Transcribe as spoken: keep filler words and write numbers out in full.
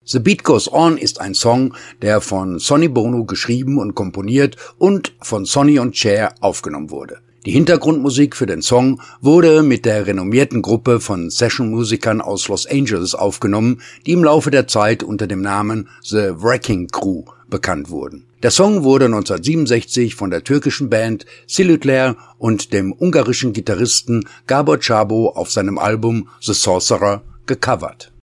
The Beat Goes On ist ein Song, der von Sonny Bono geschrieben und komponiert und von Sonny und Cher aufgenommen wurde. Die Hintergrundmusik für den Song wurde mit der renommierten Gruppe von Session-Musikern aus Los Angeles aufgenommen, die im Laufe der Zeit unter dem Namen The Wrecking Crew bekannt wurden. Der Song wurde neunzehnhundertsiebenundsechzig von der türkischen Band Silükler und dem ungarischen Gitarristen Gábor Csaba auf seinem Album The Sorcerer gecovert.